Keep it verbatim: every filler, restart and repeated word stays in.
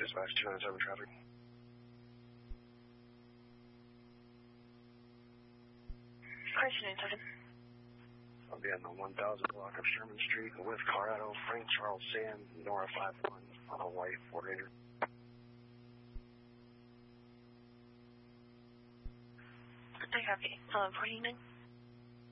dispatch, two nine seven traffic. Car two nine seven. I'll be on the one thousand block of Sherman Street with Colorado, Frank Charles Sam, Nora five one on a white Ford Ranger. I copy. Hello, forty-nine.